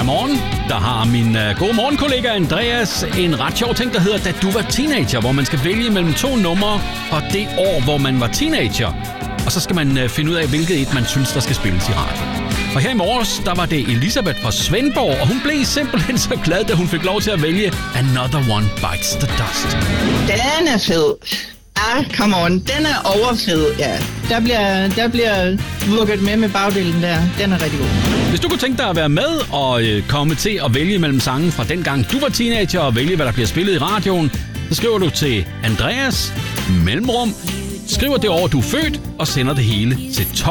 Hver morgen, der har min gode morgenkollega Andreas en ret sjov ting, der hedder Da du var teenager, hvor man skal vælge mellem 2 numre fra det år, hvor man var teenager. Og så skal man finde ud af, hvilket et man synes, der skal spilles i radio. Og her i morges, der var det Elisabeth fra Svendborg, og hun blev simpelthen så glad, da hun fik lov til at vælge Another One Bites the Dust. Den er fed. Come on. Den er overfed, ja. Der bliver vugget med bagdelen der. Den er rigtig god. Hvis du kunne tænke dig at være med og komme til at vælge mellem sangen fra dengang du var teenager og vælge, hvad der bliver spillet i radioen, så skriver du til Andreas mellemrum, skriver det år, du er født, og sender det hele til 12.